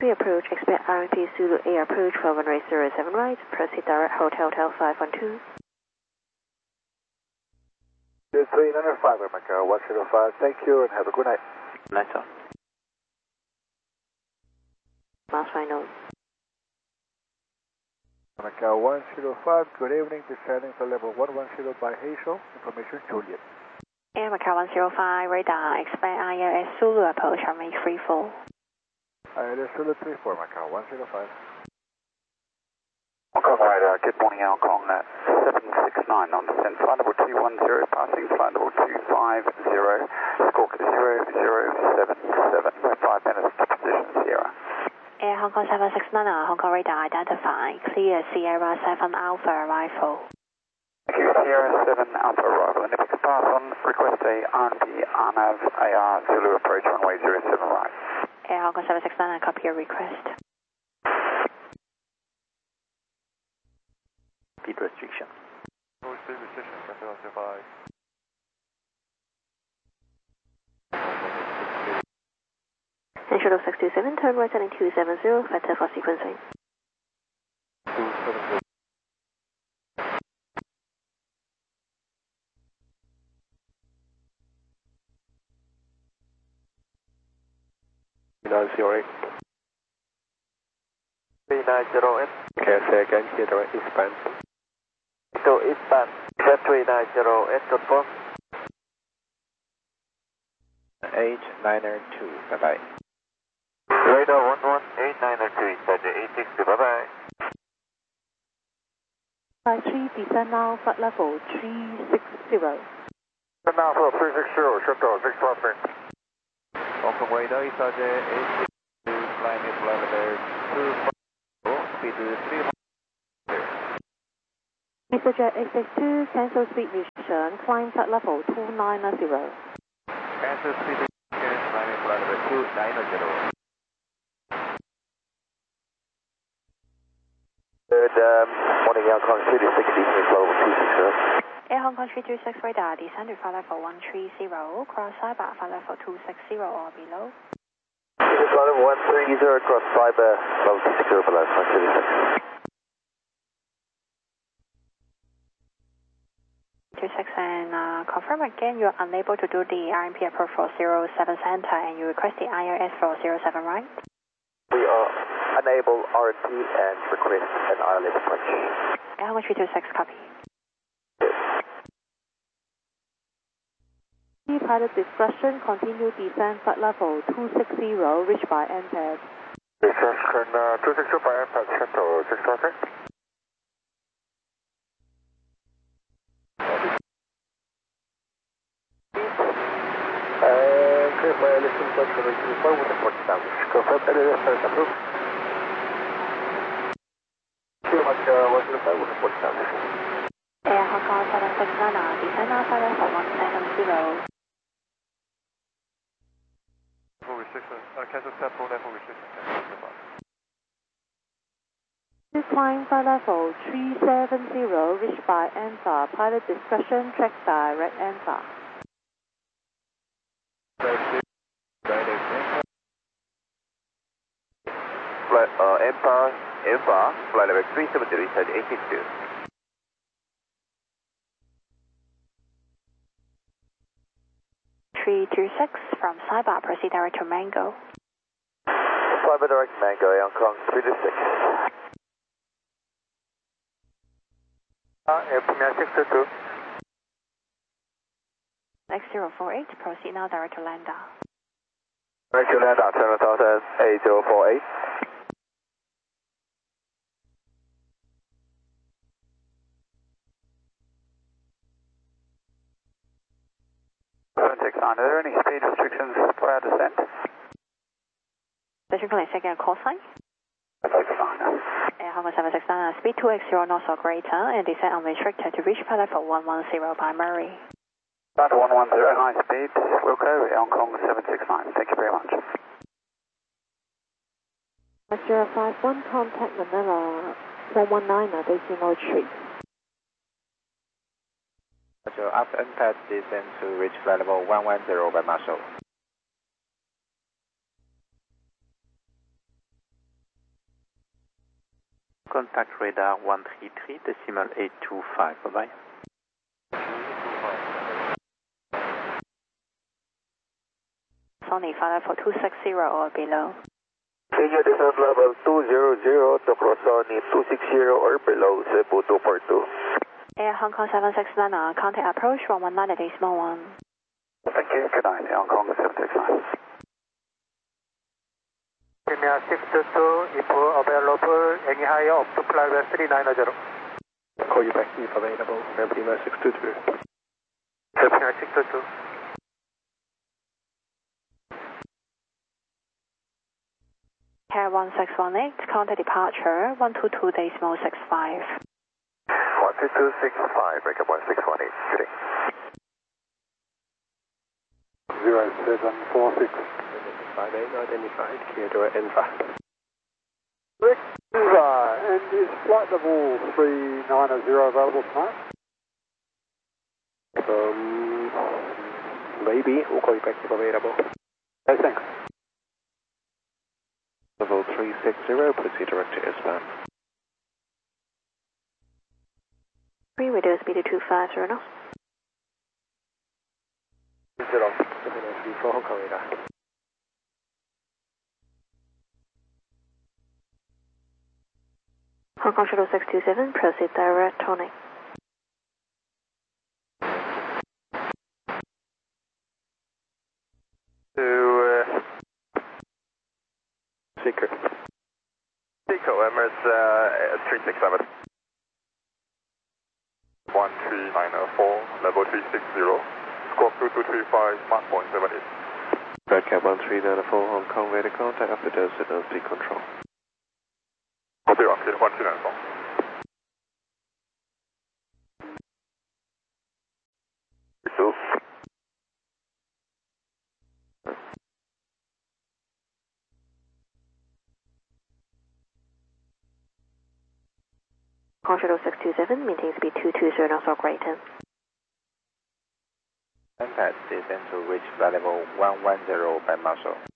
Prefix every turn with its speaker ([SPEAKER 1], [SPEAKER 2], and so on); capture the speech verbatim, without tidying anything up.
[SPEAKER 1] B approach, expect R M P Zulu Air approach for runway zero seven right, proceed direct Hotel Hotel five one two.
[SPEAKER 2] three nine five, Macau one zero five, thank you and have a good night.
[SPEAKER 3] Nice one.
[SPEAKER 1] Mass final.
[SPEAKER 2] Macau one zero five, good evening, descending to level one one zero by Hazel, information Juliet.
[SPEAKER 1] Air Macau one zero five, radar, expect I L S Zulu approach runway three four.
[SPEAKER 2] I L S Zulu three four, Macau one zero five.
[SPEAKER 3] Hong Kong radar, good morning Hong Kong, uh, seven six nine on descent, flight level two one zero, passing flight level two five zero, squawk zero zero seven seven, we're five minutes to position Sierra.
[SPEAKER 1] Air Hong Kong seven six nine, Hong Kong radar identified, clear Sierra seven Alpha arrival.
[SPEAKER 3] Thank you, Sierra seven Alpha arrival, and if you could pass on, request a R M P R N A V A R Zulu approach runway zero seven right.
[SPEAKER 1] Air Hong Kong seven six nine, copy your request.
[SPEAKER 3] Speed restriction.
[SPEAKER 2] No speed restriction, Cathay one zero five.
[SPEAKER 1] National six two seven, turn right heading two seven zero, factor for sequencing.
[SPEAKER 2] two seven zero. nine zero eight. three nine zero eight. Okay, say again, here direct eastbound. So eastbound, three nine zero eight, confirm.
[SPEAKER 3] eight nine two, bye bye.
[SPEAKER 2] Radar one one eight nine two, inside eight six two, bye bye.
[SPEAKER 1] By three, descend now, flight level three six zero.
[SPEAKER 2] Descend now for three six zero, shuttle six one three.
[SPEAKER 3] Hong Kong radar, inside eight six two, flying is flight level two four, speed three one zero.
[SPEAKER 1] Mister Jet eight six two, cancel speed restriction, climb flight level two nine zero.
[SPEAKER 3] Cancel speed restriction, flying is flight level two nine zero.
[SPEAKER 2] Good um, morning, Hong Kong three six zero, level two six zero.
[SPEAKER 1] Air Hong Kong three two six radar, descend to flight level one three zero, cross cyber flight level two six zero or below.
[SPEAKER 2] This is flight level one three zero, cross cyber, level two six zero below, one three six.
[SPEAKER 1] two six and uh, confirm again you are unable to do the R M P approach for zero seven center and you request the I L S for zero seven right?
[SPEAKER 2] We are unable R M P and request an I L S approach.
[SPEAKER 1] Air Hong Kong three two six, copy. Pilot discretion, continue descent flight level two six zero, reached by N P A D.
[SPEAKER 2] Discretion uh, two six zero by N P A D, shuttle six one three. And clear for I L S approach for the four with the port established. Confirm I L S first approved. Too much uh, one zero five with the port established.
[SPEAKER 1] Air Hong Kong seven six nine, descend now flight level one seven zero.
[SPEAKER 2] Level restriction, uh, cancel step four level restriction, cancel step
[SPEAKER 1] This climb flight level three seven zero, reached by A N F A, pilot discretion, track direct A N F A.
[SPEAKER 2] Flight, uh, A N F A, A N F A, flight level three seven zero, inside eight six two.
[SPEAKER 1] three two six from Cyber, proceed direct to Mango.
[SPEAKER 2] Cyber direct Mango, Hong Kong three two six. Uh, Premier six two two.
[SPEAKER 1] X zero four eight, proceed now direct to Landa.
[SPEAKER 2] Direct to Landa, seven thousand eight zero four eight.
[SPEAKER 3] seven six nine, are there any speed restrictions for our descent?
[SPEAKER 1] Station Collect second call sign.
[SPEAKER 3] seven six nine.
[SPEAKER 1] Air Hong Kong seven six nine, speed two X zero knots or greater, and descent unrestricted to reach pilot for one one zero by Murray.
[SPEAKER 3] Flight one one zero, high speed, Wilco, Hong Kong seven six nine, thank you very much.
[SPEAKER 1] zero five one, contact Manila four one nine, decimal three.
[SPEAKER 3] So after N P A D descend to reach flight level one one zero by Marshall.
[SPEAKER 4] contact radar one three three decimal eight two five. Bye-bye.
[SPEAKER 1] Sony five four two six zero or below.
[SPEAKER 2] Senior descent level two zero zero to cross Sony two six zero or below, Cebu two four two.
[SPEAKER 1] Air Hong Kong seven six nine, uh, contact approach one one nine decimal one.
[SPEAKER 3] Thank you. Good night, Hong Kong seven six nine.
[SPEAKER 5] Premier six two two, if available, any higher up to flight three nine zero.
[SPEAKER 2] Call you back if available, Premier six two two.
[SPEAKER 5] Premier six two two.
[SPEAKER 1] Air one six one eight, contact departure one two two decimal six five.
[SPEAKER 3] one two two six five, breakup one six one eight, good day.
[SPEAKER 2] zero seven four six. five eight identified, clear to Enva.
[SPEAKER 6] Enva, and is flight level three nine zero available tonight?
[SPEAKER 2] Um, maybe, we'll call you back if available.
[SPEAKER 6] Okay, thanks.
[SPEAKER 2] Level three six zero, proceed direct to S-band.
[SPEAKER 1] three radio speed two five zero knots.
[SPEAKER 2] Zero, three four Hong Kong radar.
[SPEAKER 1] Hong Kong Shuttle six two seven, proceed direct tonic.
[SPEAKER 3] To uh,
[SPEAKER 2] Seeker.
[SPEAKER 3] Seeker, Emirates uh, three six seven.
[SPEAKER 7] one three nine four, level three six zero, squawk two two three five, Mach one seven eight.
[SPEAKER 2] Redcap one three nine four, Hong Kong, radar contact after those signals, speed control.
[SPEAKER 7] Copy, one three nine four.
[SPEAKER 1] Hong Kong Shuttle six two seven, maintain speed two two zero knots or greater.
[SPEAKER 4] Contact descend to reach level one one zero by muscle.